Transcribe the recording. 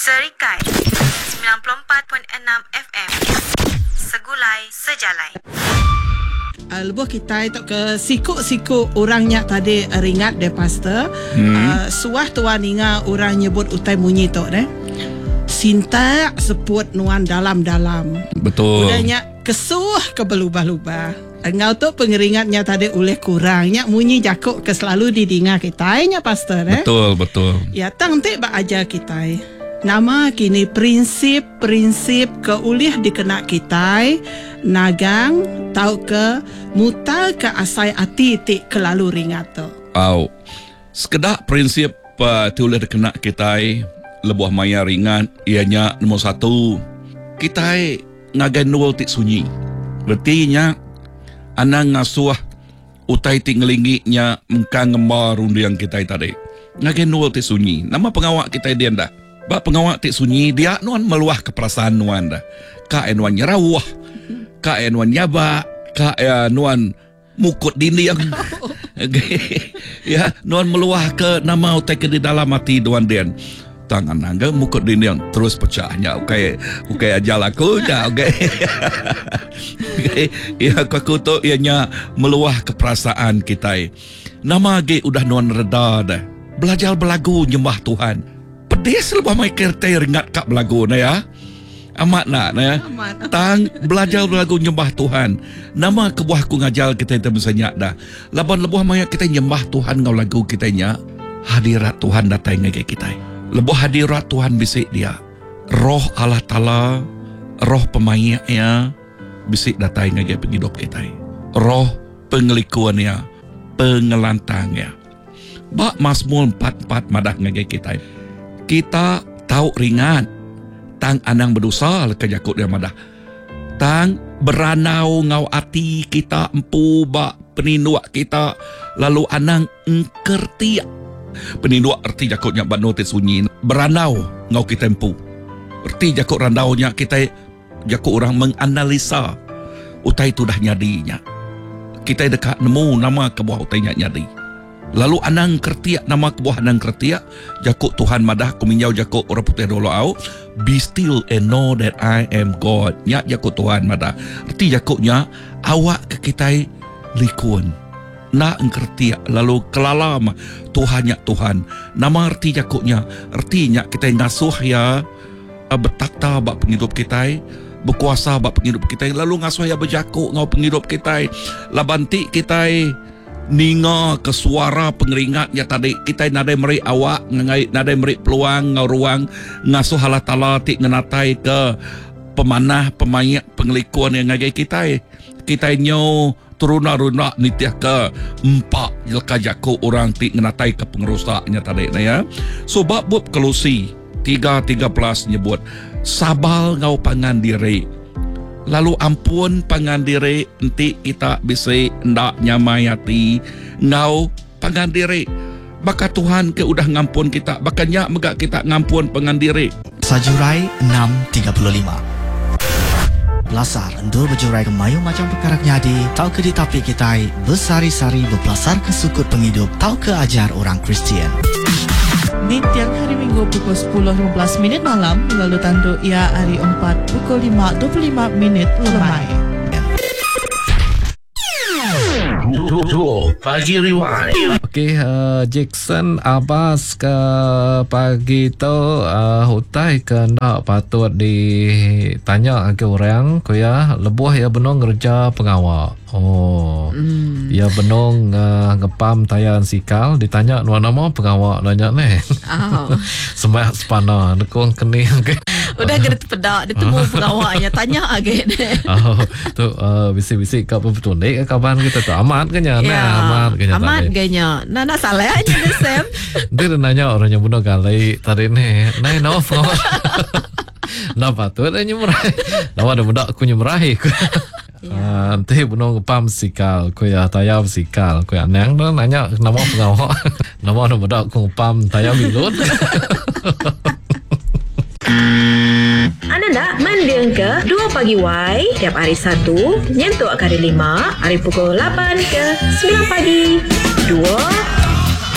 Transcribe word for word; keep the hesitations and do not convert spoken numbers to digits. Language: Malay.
Serikai sembilan puluh empat perpuluhan enam F M. Segulai Sejalai. Uh, lebuh kita itu ke siku-siku orangnya tadi uh, ringat deh pastor. Hmm. Uh, suah tuan inga orang nyebut utai munyi tu deh. Sinta seput nuan dalam-dalam. Betul. Udahnya kesuh ke belubah-lubah. Engau tu pengeringatnya tadi oleh kurangnya munyi jakuk ke selalu didinga kita nya pastor eh. Betul, betul. Ya tang te ba aja kita. Nama kini prinsip-prinsip keulih dikena kita nagang tau ke mutal ke asai ati ti kelalu ringat tu. Au. Sekedak prinsip uh, tiulah dikena kita lebuah maya ringat ianya nombor satu. Kita ngagai nual ti sunyi. Berarti anang ngasuh utai ti ngelinginya engkang ngemar undiang kita tadi. Ngagai nual ti sunyi. Nama pengawak kita dia dah. Ba pengawak ti sunyi dia nuan meluah ke perasaan nuan dah. Ka nuan nyerawah. Ka nuan nyaba. Ka nuan mukut dinding. Ya, nuan meluah ke nama utai ke di dalam hati nuan dian. Tangan nangga mukut dinding terus pecahnya. Okey, okey ajal aku dah. Okey. Ya aku tu ianya meluah ke perasaan kita. Nama ge udah nuan reda dah. Belajar berlagu nyembah Tuhan. Pedis lebah mai kereta ringat kak belagu na ya. Amat nak na ya. Tang belajar berlagu nyembah Tuhan. Nama kebuahku ngajal kita itu bersenyak dah. Laban lebuh mai kita nyembah Tuhan ngau lagu kita nya. Hadirat Tuhan datang ngage kita. Lebuh hadirat Tuhan bisik dia. Roh Allah Ta'ala, roh pemainnya bisik datang ngage penghidup kita. Roh pengelikuannya, pengelantangnya. Bak Mazmur empat puluh empat madah ngage kita. Kita tahu ringat tang anang berdosa ke jakut dia madah. Tang beranau ngau ati kita empu bak peninduak kita lalu anang engkerti. Peninduak erti jakutnya bak notis sunyi beranau ngau kita empu. Erti jakut randaunya kita jakut orang menganalisa utai tu dah nyadinya. Kita dekat nemu nama kebuah utainya nyadi. Lalu anang kertiak nama kebuah anang kertiak jakuk Tuhan madah kuminyau jakuk orang putih dolo au be still and know that I am God. Nya jakuk Tuhan madah. Erti jakuknya awak ke kita likun. Na engkertiak lalu kelalam Tuhan nya Tuhan. Nama erti jakuknya ertinya kita ngasuh ya betakta bak penghidup kita. Berkuasa bak penghidup kita. Lalu ngasuh ya berjakuk ngau penghidup kita. Labanti kita ninga ke suara pengeringatnya tadi kita nadai meri awak ngai nadai meri peluang ngau ruang ngasuh Allah Ta'ala ti ngenatai ke pemanah pemayak pengelikuan yang ngagai kita kita nyo turuna-runa nitiah ke empat jelka jaku orang ti ngenatai ke pengerusaknya tadi na ya. So bab bab Kolose tiga tiga belas nyebut sabal ngau pangan diri. Lalu ampun pangan diri nanti kita bisa ndak nyamayati ngau pangan diri. Baka Tuhan ke udah ngampun kita. Bakanya megak kita ngampun pangan diri. Sajurai enam tiga puluh lima. Belasar endur berjurai kemayu macam perkara nyadi. Tau ke di tapi kita bersari-sari berbelasar ke sukut penghidup. Tau ke ajar orang Kristian. Di tiang hari Minggu pukul sepuluh lima belas minit malam, lalu tanduk ia hari empat pukul lima dua puluh lima minit lemai. Pagi Rewind. Okey, uh, Jackson Abbas ke pagi tu uh, hutai ke nak patut ditanya ke orang ko ya lebuh ya benong kerja pengawal. Oh. Mm. Ya benong uh, ngepam tayan sikal ditanya nuan nama pengawal nanya ni. Oh. Semak sepana dekong kening ke. Udah kena pedak ditemu pengawalnya tanya agak ni. Oh, tu uh, bisik-bisik kat betul ni kawan kita tu amat ke nya ya, amat ke nya amat ke nya nah nak salah aja ni Sam. Dia nanya orang yang bunuh kali tadi ni nai no pengawal. Napa tu ada nyemrai. Nawa ada budak aku nyemrai. Ah, nanti bunuh ngepam sikal, ko ya tayam sikal, ko ya nang tu nanya nama pengawal. Nama ada budak aku ngepam tayam bilut. Anda nak mendeng ke dua pagi Y tiap hari Sabtu nyentuk ke hari lima hari pukul lapan ke sembilan pagi. Dua